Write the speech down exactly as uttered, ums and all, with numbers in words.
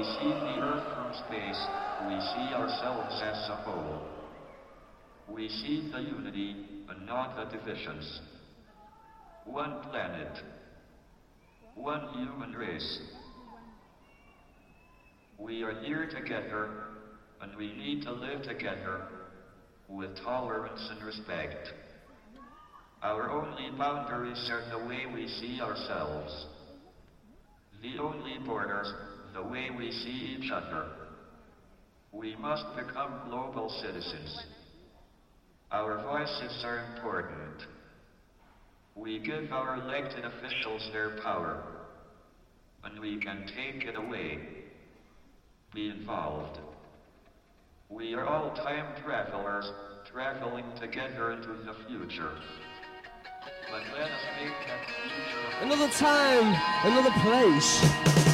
we see the Earth from space, we see ourselves as a whole. We see the unity and not the divisions. One planet. One human race. We are here together, and we need to live together with tolerance and respect. Our only boundaries are the way we see ourselves. The only borders, the way we see each other. We must become global citizens. Our voices are important. We give our elected officials their power, and we can take it away. Be involved. We are all time travelers, traveling together into the future. But let us make that future another time, another place.